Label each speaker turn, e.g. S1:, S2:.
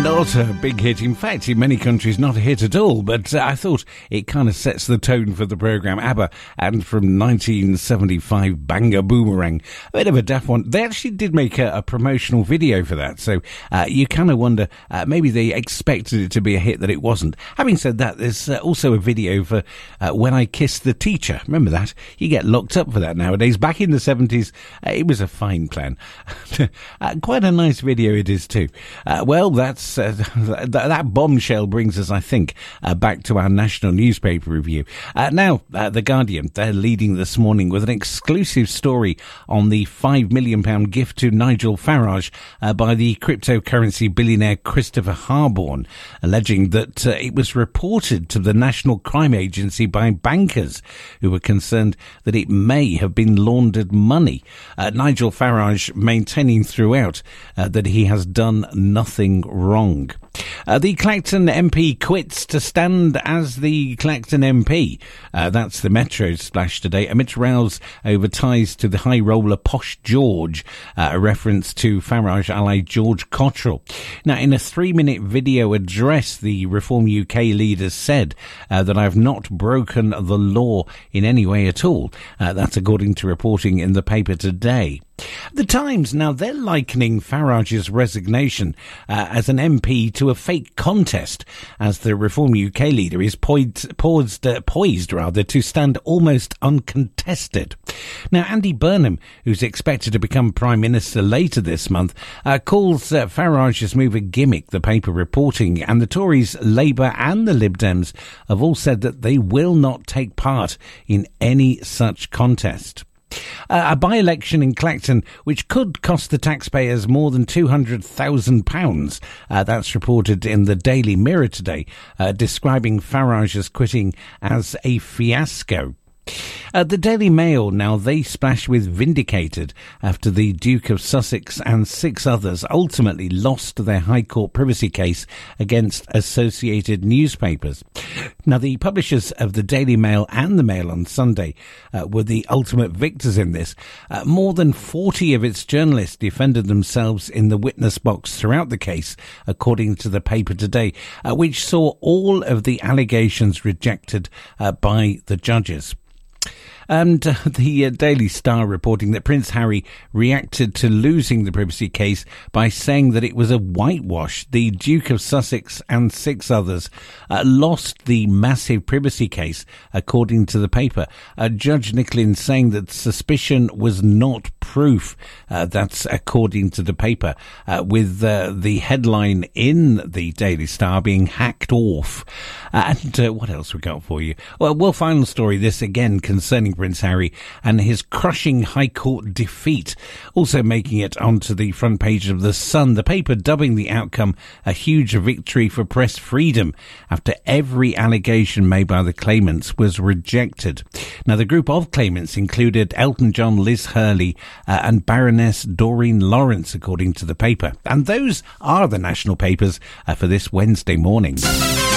S1: Not a big hit. In fact, in many countries, not a hit at all. But I thought it kind of sets the tone for the programme. ABBA, and from 1975, Banger Boomerang. A bit of a daft one. They actually did make a promotional video for that. So you kind of wonder, maybe they expected it to be a hit that it wasn't. Having said that, there's also a video for When I Kissed the Teacher. Remember that? You get locked up for that nowadays. Back in the 70s, it was a fine plan. Quite a nice video it is too. Well, that's that bombshell brings us, I think, back to our national newspaper review. Now, The Guardian, they're leading this morning with an exclusive story on the £5 million gift to Nigel Farage by the cryptocurrency billionaire Christopher Harborne, alleging that it was reported to the National Crime Agency by bankers who were concerned that it may have been laundered money. Nigel Farage maintaining throughout that he has done nothing wrong. The Clacton MP quits to stand as the Clacton MP. That's the Metro splash today, amidst rows over ties to the high roller Posh George, a reference to Farage ally George Cottrell. Now, in a 3-minute video address, the Reform UK leader said that I've not broken the law in any way at all. That's according to reporting in the paper today. The Times, now they're likening Farage's resignation as an MP to a fake contest, as the Reform UK leader is poised to stand almost uncontested. Now, Andy Burnham, who's expected to become Prime Minister later this month, calls Farage's move a gimmick, the paper reporting, and the Tories, Labour and the Lib Dems have all said that they will not take part in any such contest. A by-election in Clacton which could cost the taxpayers more than £200,000. That's reported in the Daily Mirror today, describing Farage's quitting as a fiasco. The Daily Mail, now they splash with Vindicated after the Duke of Sussex and 6 others ultimately lost their High Court privacy case against associated newspapers. Now, the publishers of the Daily Mail and the Mail on Sunday were the ultimate victors in this. More than 40 of its journalists defended themselves in the witness box throughout the case, according to the paper today, which saw all of the allegations rejected by the judges. And the Daily Star reporting that Prince Harry reacted to losing the privacy case by saying that it was a whitewash. The Duke of Sussex and 6 others lost the massive privacy case, according to the paper. Judge Nicklin saying that suspicion was not proof. That's according to the paper, with the headline in the Daily Star being hacked off. And what else we got for you? Well, final story, this again concerning Prince Harry and his crushing High Court defeat, also making it onto the front page of The Sun, the paper dubbing the outcome a huge victory for press freedom after every allegation made by the claimants was rejected. Now, the group of claimants included Elton John, Liz Hurley and Baroness Doreen Lawrence, according to the paper. And those are the national papers for this Wednesday morning.